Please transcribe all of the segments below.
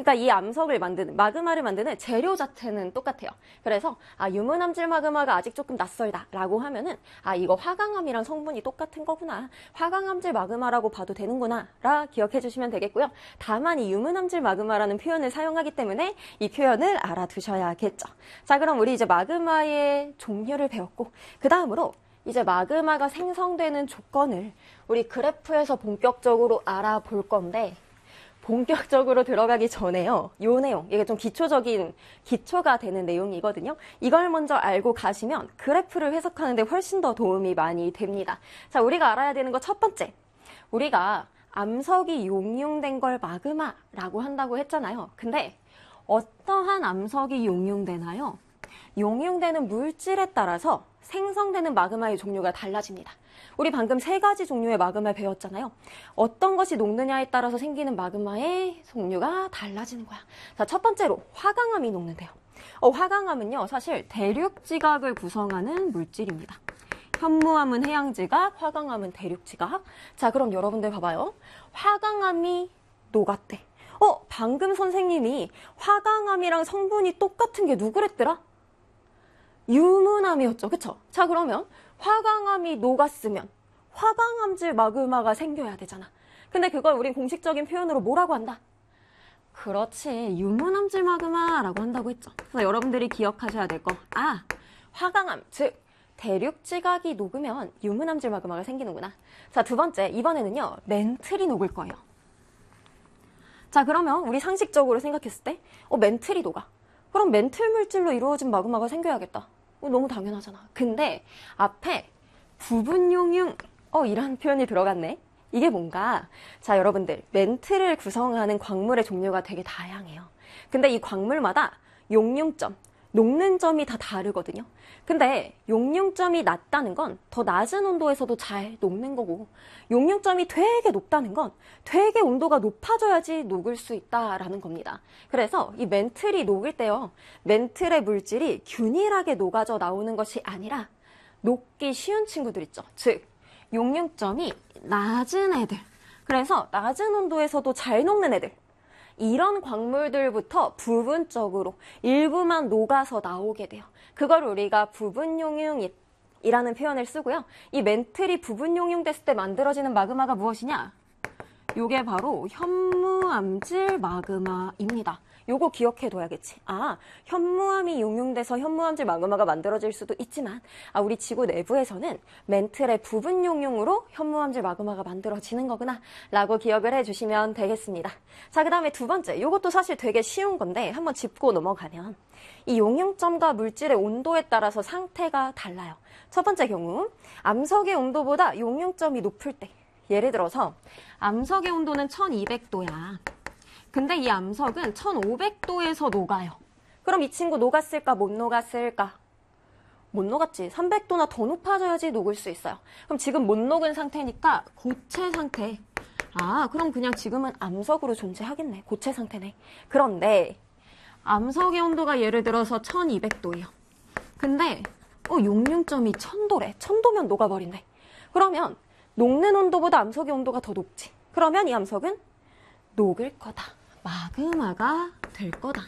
그러니까 이 암석을 만드는, 마그마를 만드는 재료 자체는 똑같아요. 그래서 유문암질 마그마가 아직 조금 낯설다라고 하면은 이거 화강암이랑 성분이 똑같은 거구나. 화강암질 마그마라고 봐도 되는구나 라 기억해 주시면 되겠고요. 다만 이 유문암질 마그마라는 표현을 사용하기 때문에 이 표현을 알아두셔야겠죠. 자, 그럼 우리 이제 마그마의 종류를 배웠고 그 다음으로 이제 마그마가 생성되는 조건을 우리 그래프에서 본격적으로 알아볼 건데 본격적으로 들어가기 전에요. 요 내용, 이게 좀 기초가 되는 내용이거든요. 이걸 먼저 알고 가시면 그래프를 해석하는데 훨씬 더 도움이 많이 됩니다. 자, 우리가 알아야 되는 거 첫 번째. 우리가 암석이 용융된 걸 마그마라고 한다고 했잖아요. 근데 어떠한 암석이 용융되나요? 용융되는 물질에 따라서 생성되는 마그마의 종류가 달라집니다. 우리 방금 3가지 종류의 마그마 배웠잖아요. 어떤 것이 녹느냐에 따라서 생기는 마그마의 종류가 달라지는 거야. 자, 첫 번째로 화강암이 녹는데요. 화강암은요, 사실 대륙지각을 구성하는 물질입니다. 현무암은 해양지각, 화강암은 대륙지각. 자, 그럼 여러분들 봐봐요. 화강암이 녹았대. 방금 선생님이 화강암이랑 성분이 똑같은 게 누구랬더라? 유문암이었죠. 그쵸? 자, 그러면 화강암이 녹았으면 화강암질 마그마가 생겨야 되잖아. 근데 그걸 우린 공식적인 표현으로 뭐라고 한다? 그렇지. 유문암질 마그마라고 한다고 했죠. 그래서 여러분들이 기억하셔야 될 거. 화강암, 즉 대륙지각이 녹으면 유문암질 마그마가 생기는구나. 자, 두 번째. 이번에는요. 멘틀이 녹을 거예요. 자, 그러면 우리 상식적으로 생각했을 때 멘틀이 녹아. 그럼 멘틀 물질로 이루어진 마그마가 생겨야겠다. 너무 당연하잖아. 근데 앞에 부분용융 이란 표현이 들어갔네. 이게 뭔가, 자, 여러분들 멘틀을 구성하는 광물의 종류가 되게 다양해요. 근데 이 광물마다 용융점, 녹는 점이 다 다르거든요. 근데 용융점이 낮다는 건 더 낮은 온도에서도 잘 녹는 거고, 용융점이 되게 높다는 건 되게 온도가 높아져야지 녹을 수 있다라는 겁니다. 그래서 이 멘틀이 녹을 때요, 멘틀의 물질이 균일하게 녹아져 나오는 것이 아니라 녹기 쉬운 친구들 있죠. 즉 용융점이 낮은 애들, 그래서 낮은 온도에서도 잘 녹는 애들, 이런 광물들부터 부분적으로 일부만 녹아서 나오게 돼요. 그걸 우리가 부분용융이라는 표현을 쓰고요. 이 멘틀이 부분용융됐을 때 만들어지는 마그마가 무엇이냐? 요게 바로 현무암질 마그마입니다. 요거 기억해둬야겠지. 현무암이 용융돼서 현무암질 마그마가 만들어질 수도 있지만 우리 지구 내부에서는 멘틀의 부분 용융으로 현무암질 마그마가 만들어지는 거구나 라고 기억을 해주시면 되겠습니다. 자, 그 다음에 두 번째. 요것도 사실 되게 쉬운 건데 한번 짚고 넘어가면 이 용융점과 물질의 온도에 따라서 상태가 달라요. 첫 번째 경우 암석의 온도보다 용융점이 높을 때, 예를 들어서 암석의 온도는 1200도야. 근데 이 암석은 1500도에서 녹아요. 그럼 이 친구 녹았을까, 못 녹았을까? 못 녹았지. 300도나 더 높아져야지 녹을 수 있어요. 그럼 지금 못 녹은 상태니까 고체 상태. 그럼 그냥 지금은 암석으로 존재하겠네. 고체 상태네. 그런데 암석의 온도가 예를 들어서 1200도예요. 근데 용융점이 1000도래. 1000도면 녹아버린대. 그러면 녹는 온도보다 암석의 온도가 더 높지. 그러면 이 암석은 녹을 거다. 마그마가 될 거다.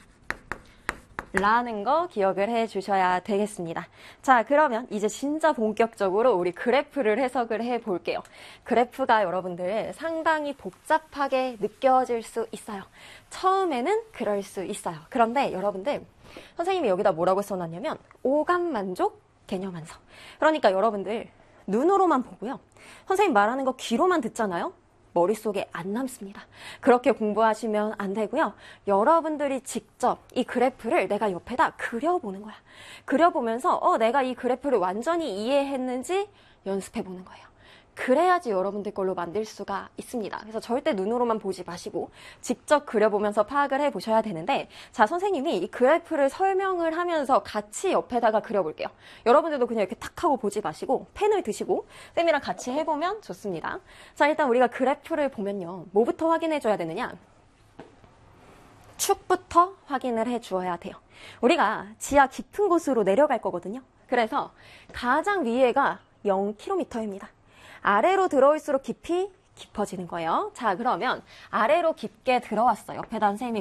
라는 거 기억을 해주셔야 되겠습니다. 자, 그러면 이제 진짜 본격적으로 우리 그래프를 해석을 해볼게요. 그래프가 여러분들 상당히 복잡하게 느껴질 수 있어요. 처음에는 그럴 수 있어요. 그런데 여러분들, 선생님이 여기다 뭐라고 써놨냐면 오감만족 개념완성. 그러니까 여러분들 눈으로만 보고요. 선생님 말하는 거 귀로만 듣잖아요. 머릿속에 안 남습니다. 그렇게 공부하시면 안 되고요. 여러분들이 직접 이 그래프를 내가 옆에다 그려보는 거야. 그려보면서 내가 이 그래프를 완전히 이해했는지 연습해보는 거예요. 그래야지 여러분들 걸로 만들 수가 있습니다. 그래서 절대 눈으로만 보지 마시고 직접 그려보면서 파악을 해보셔야 되는데, 자, 선생님이 이 그래프를 설명을 하면서 같이 옆에다가 그려볼게요. 여러분들도 그냥 이렇게 탁 하고 보지 마시고 펜을 드시고 쌤이랑 같이 해보면 좋습니다. 자, 일단 우리가 그래프를 보면요, 뭐부터 확인해줘야 되느냐? 축부터 확인을 해주어야 돼요. 우리가 지하 깊은 곳으로 내려갈 거거든요. 그래서 가장 위에가 0km입니다. 아래로 들어올수록 깊이 깊어지는 거예요. 자, 그러면 아래로 깊게 들어왔어요. 옆에다 선생님이